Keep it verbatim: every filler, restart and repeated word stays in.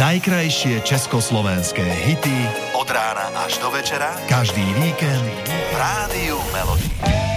Najkrajšie československé hity od rána až do večera každý víkend v Rádiu Melody.